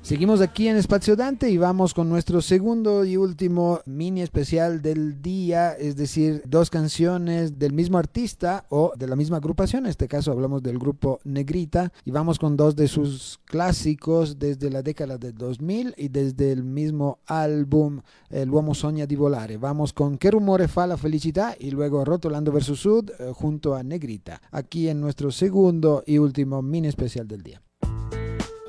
Seguimos aquí en Espacio Dante y vamos con nuestro segundo y último mini especial del día, es decir, dos canciones del mismo artista o de la misma agrupación. En este caso hablamos del grupo Negrita y vamos con dos de sus clásicos desde la década del 2000 y desde el mismo álbum L'uomo sogna di volare. Vamos con Che rumore fa la felicità y luego Rotolando versus Sud junto a Negrita, aquí en nuestro segundo y último mini especial del día.